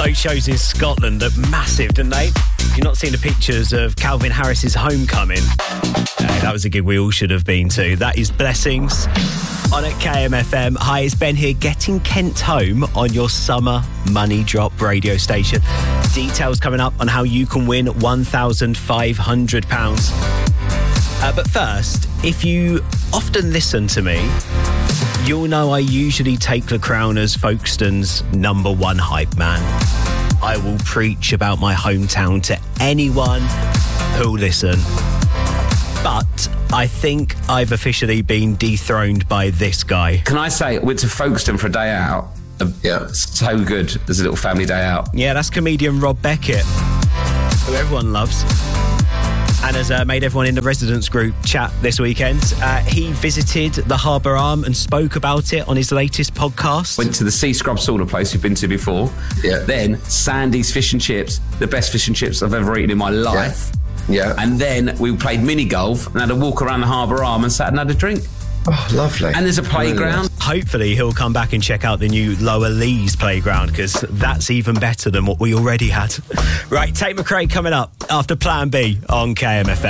Those shows in Scotland look massive, didn't they? If you've not seen the pictures of Calvin Harris's homecoming, that was a gig we all should have been to. That is Blessings on at KMFM. Hi, it's Ben here, getting Kent home on your summer money drop radio station. Details coming up on how you can win £1,500. But first, if you often listen to me, you'll know I usually take the crown as Folkestone's #1 hype man. I will preach about my hometown to anyone who'll listen. But I think I've officially been dethroned by this guy. Can I say, went to Folkestone for a day out. Yeah. So good. There's a little family day out. Yeah, that's comedian Rob Beckett, who everyone loves, and has made everyone in the residents group chat this weekend. He visited the Harbour Arm and spoke about it on his latest podcast. Went to the Sea Scrub sauna place you've been to before. Yeah. Then Sandy's Fish and Chips, the best fish and chips I've ever eaten in my life. Yeah. And then we played mini golf and had a walk around the Harbour Arm and sat and had a drink. Oh, lovely. And there's a playground. Hopefully he'll come back and check out the new Lower Lees playground, because that's even better than what we already had. Right, Tate McRae coming up after Plan B on KMFM.